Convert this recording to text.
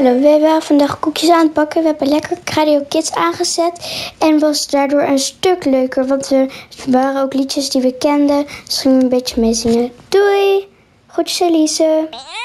Hallo, we waren vandaag koekjes aan het bakken. We hebben lekker Radio Kids aangezet. En was daardoor een stuk leuker. Want er waren ook liedjes die we kenden. Dus gingen we een beetje meezingen. Doei! Groetjes Elise.